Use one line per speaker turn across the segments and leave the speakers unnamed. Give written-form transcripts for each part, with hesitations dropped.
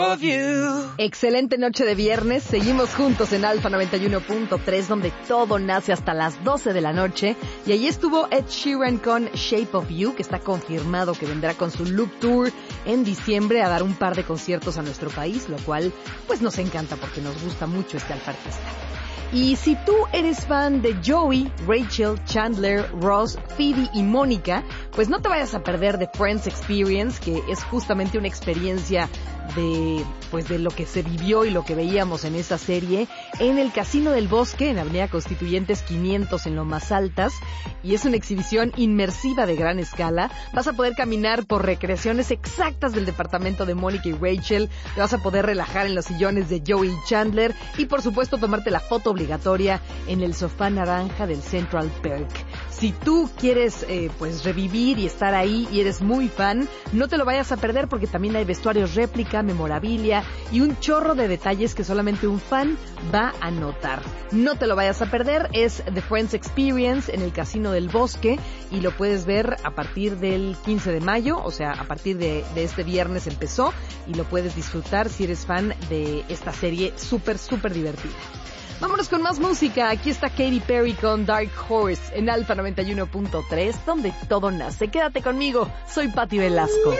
Excelente noche de viernes, seguimos juntos en Alfa 91.3, donde todo nace hasta las 12 de la noche, y ahí estuvo Ed Sheeran con Shape of You, que está confirmado que vendrá con su Loop Tour en diciembre a dar un par de conciertos a nuestro país, lo cual pues nos encanta porque nos gusta mucho este alfa artista. Y si tú eres fan de Joey, Rachel, Chandler, Ross, Phoebe y Mónica, pues no te vayas a perder The Friends Experience, que es justamente una experiencia de lo que se vivió y lo que veíamos en esa serie en el Casino del Bosque, en Avenida Constituyentes 500 en Lomas Altas, y es una exhibición inmersiva de gran escala. Vas a poder caminar por recreaciones exactas del departamento de Mónica y Rachel, te vas a poder relajar en los sillones de Joey y Chandler y por supuesto tomarte la foto obligatoria en el sofá naranja del Central Perk. Si tú quieres revivir y estar ahí y eres muy fan, no te lo vayas a perder porque también hay vestuarios réplica, memorabilia y un chorro de detalles que solamente un fan va a notar. No te lo vayas a perder, es The Friends Experience en el Casino del Bosque y lo puedes ver a partir del 15 de mayo, o sea, a partir de este viernes empezó y lo puedes disfrutar si eres fan de esta serie súper, súper divertida. Vámonos con más música. Aquí está Katy Perry con Dark Horse en Alfa 91.3, donde todo nace. Quédate conmigo. Soy Patti Velasco.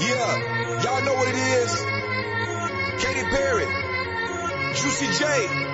Yeah, y'all know what it is. Katy Perry, Juicy J.